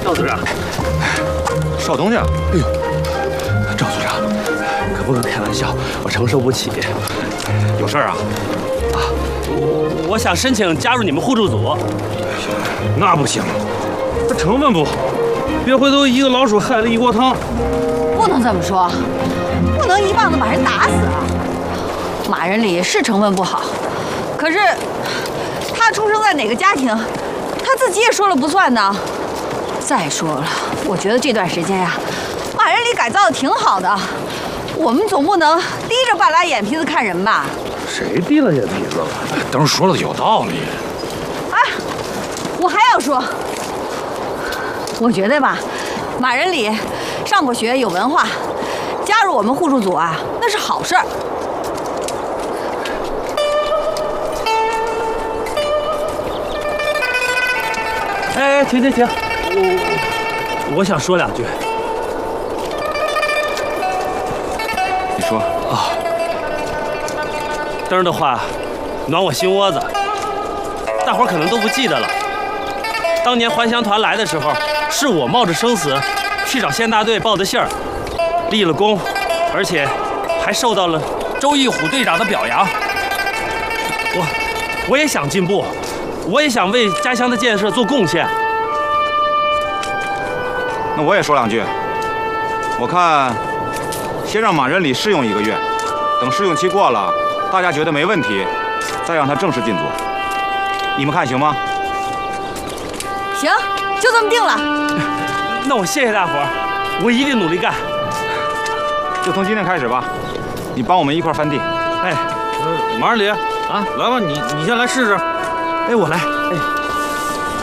赵组长， 少东家， 哎呦，赵组长，可不可开玩笑？我承受不起。 有事儿啊？ 我想申请加入你们互助组。 那不行， 这成分不好，别回头一个老鼠害了一锅汤。 不能这么说，不能一棒子把人打死啊！马仁礼是成分不好，可是他出生在哪个家庭，他自己也说了不算呢。再说了，我觉得这段时间呀，马仁礼改造的挺好的，我们总不能低着半拉眼皮子看人吧？ 谁低了眼皮子了？ 灯说的有道理。 哎，我还要说，我觉得吧，马仁礼上过学，有文化，加入我们互助组啊，那是好事儿。 哎，停！我想说两句。 你说啊，灯的话暖我心窝子。大伙儿可能都不记得了，当年还乡团来的时候，是我冒着生死去找县大队报的信儿，立了功，而且还受到了周义虎队长的表扬。我也想进步，我也想为家乡的建设做贡献。 那我也说两句。我看先让马仁礼试用1个月，等试用期过了，大家觉得没问题，再让他正式进组。你们看行吗？ 行，就这么定了。 那我谢谢大伙儿，我一定努力干。 就从今天开始吧，你帮我们一块翻地。 哎， 马仁礼啊， 来吧，你先来试试。 哎，我来。哎。